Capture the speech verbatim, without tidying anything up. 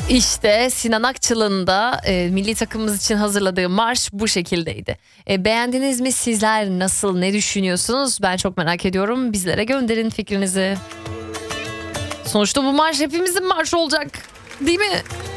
İşte Sinan Akçıl'ın da e, milli takımımız için hazırladığı marş bu şekildeydi. E, beğendiniz mi? Sizler nasıl, ne düşünüyorsunuz? Ben çok merak ediyorum. Bizlere gönderin fikrinizi. Sonuçta bu marş hepimizin marşı olacak, değil mi?